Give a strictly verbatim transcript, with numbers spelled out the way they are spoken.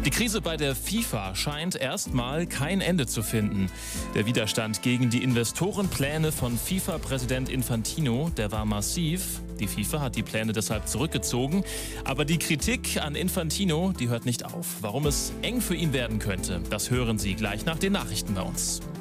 Die Krise bei der FIFA scheint erstmal kein Ende zu finden. Der Widerstand gegen die Investorenpläne von FIFA-Präsident Infantino, der war massiv. Die FIFA hat die Pläne deshalb zurückgezogen. Aber die Kritik an Infantino, die hört nicht auf. Warum es eng für ihn werden könnte, das hören Sie gleich nach den Nachrichten bei uns.